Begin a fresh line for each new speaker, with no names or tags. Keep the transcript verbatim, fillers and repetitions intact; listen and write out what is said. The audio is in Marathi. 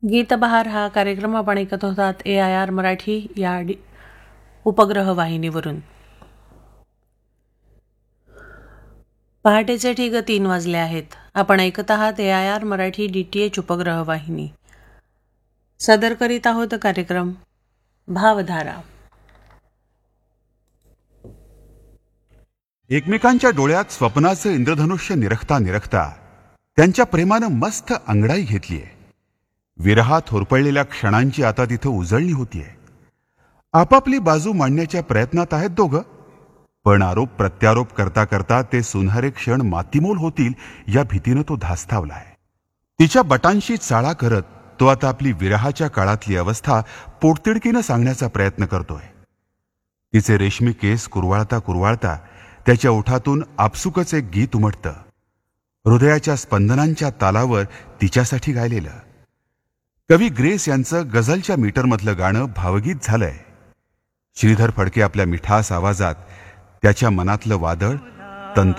गीतबहार हा कार्यक्रम आपण ऐकत होतात ए आय आर मराठी या डी उपग्रह वाहिनीवरून. पहाटेचे ठीक तीन वाजले आहेत. आपण ऐकत आहात ए I R Marathi D T H उपग्रह वाहिनी. सदर करीत आहोत कार्यक्रम भावधारा.
एकमेकांच्या डोळ्यात स्वप्नाचं इंद्रधनुष्य निरखता निरखता त्यांच्या प्रेमानं मस्त अंगडाई घेतलीय. विरहात होरपळलेल्या क्षणांची आता तिथं उजळणी होतीये. आपापली बाजू मांडण्याच्या प्रयत्नात आहेत दोघं, पण आरोप प्रत्यारोप करता करता ते सुनहरे क्षण मातीमोल होतील या भीतीनं तो धास्तावलाय. तिच्या बटांशी चाळा करत तो आता आपली विरहाच्या काळातली अवस्था पोटतिडकीनं सांगण्याचा प्रयत्न करतोय. तिचे रेशमी केस कुरवाळता कुरवाळता त्याच्या ओठातून आपसुकच एक गीत उमटतं, हृदयाच्या स्पंदनांच्या तालावर तिच्यासाठी गायलेलं. कवी ग्रेस यांचं गझलच्या मीटरमधलं गाणं भावगीत झालंय. श्रीधर फडके आपल्या मिठास आवाजात त्याच्या मनातलं वादळ तंतोतंत